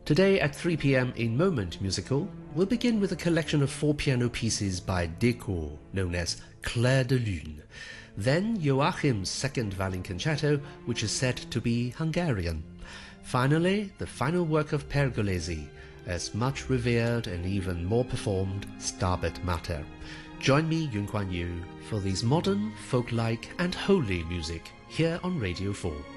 Today at 3 p.m. in Moment Musical, we'll begin with a collection of 4 piano pieces by Decaux, known as Clair de Lune. Then Joachim's second violin concerto, which is said to be Hungarian. Finally, the final work of Pergolesi, as much revered and even more performed Stabat Mater. Join me, Yun Kuan Yu, for these modern, folk-like and holy music here on Radio 4.